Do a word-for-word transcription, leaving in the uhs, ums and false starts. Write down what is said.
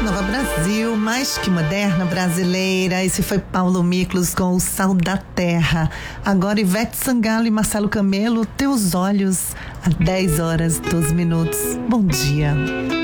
Nova Brasil, mais que moderna brasileira. Esse foi Paulo Miklos com o Sal da Terra. Agora Ivete Sangalo e Marcelo Camelo, Teus Olhos, às dez horas, doze minutos. Bom dia.